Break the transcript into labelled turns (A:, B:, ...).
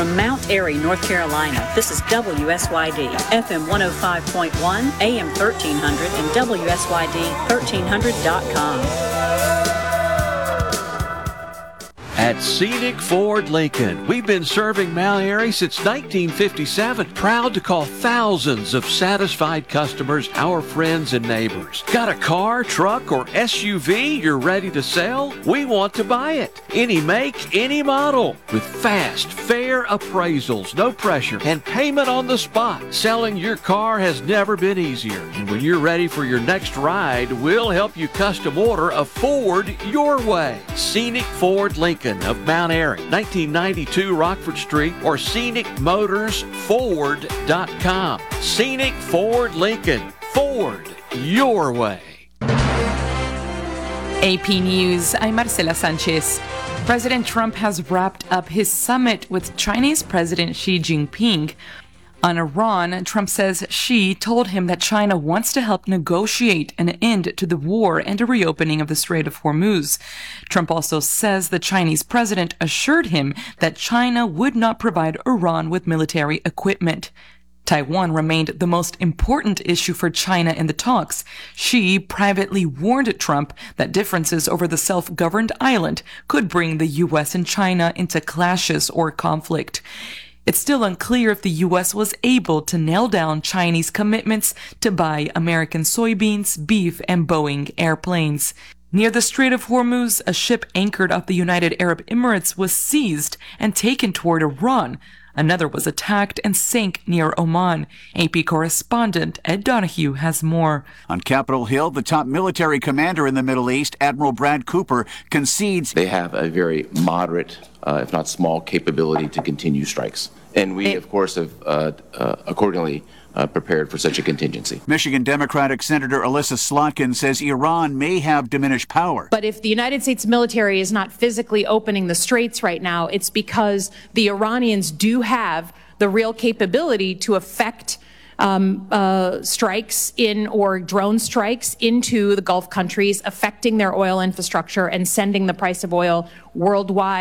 A: From Mount Airy, North Carolina, this is WSYD, FM 105.1, AM 1300, and WSYD1300.com.
B: At Scenic Ford Lincoln, we've been serving Mount Airy since 1957. Proud to call thousands of satisfied customers our friends and neighbors. Got a car, truck, or SUV you're ready to sell? We want to buy it. Any make, any model. With fast, fair appraisals, no pressure, and payment on the spot. Selling your car has never been easier. And when you're ready for your next ride, we'll help you custom order a Ford your way. Scenic Ford Lincoln of Mount Airy, 1992 Rockford Street, or scenicmotorsford.com. Scenic Ford Lincoln. Ford your way.
C: AP News, I'm Marcela Sanchez. President Trump has wrapped up his summit with Chinese President Xi Jinping. On Iran, Trump says Xi told him that China wants to help negotiate an end to the war and a reopening of the Strait of Hormuz. Trump also says the Chinese president assured him that China would not provide Iran with military equipment. Taiwan remained the most important issue for China in the talks. Xi privately warned Trump that differences over the self-governed island could bring the U.S. and China into clashes or conflict. It's still unclear if the U.S. was able to nail down Chinese commitments to buy American soybeans, beef, and Boeing airplanes. Near the Strait of Hormuz, a ship anchored off the United Arab Emirates was seized and taken toward Iran. Another was attacked and sank near Oman. AP correspondent Ed Donahue has more.
D: On Capitol Hill, the top military commander in the Middle East, Admiral Brad Cooper, concedes
E: they have a very moderate, if not small, capability to continue strikes. And we, of course, have accordingly prepared for such a contingency.
D: Michigan Democratic Senator Alyssa Slotkin says Iran may have diminished power.
F: But if the United States military is not physically opening the straits right now, it's because the Iranians do have the real capability to affect strikes in or drone strikes into the Gulf countries, affecting their oil infrastructure and sending the price of oil worldwide.